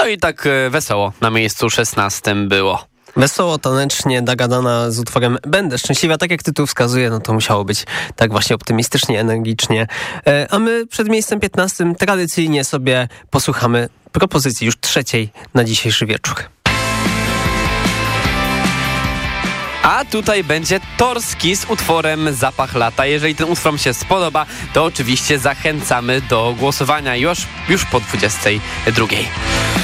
No i tak wesoło na miejscu 16 było. Wesoło, tanecznie, Dagadana z utworem Będę szczęśliwa. Tak jak tytuł wskazuje, no to musiało być tak właśnie optymistycznie, energicznie. A my przed miejscem 15 tradycyjnie sobie posłuchamy propozycji już trzeciej na dzisiejszy wieczór. A tutaj będzie Torski z utworem Zapach lata. Jeżeli ten utwór się spodoba, to oczywiście zachęcamy do głosowania już po 22.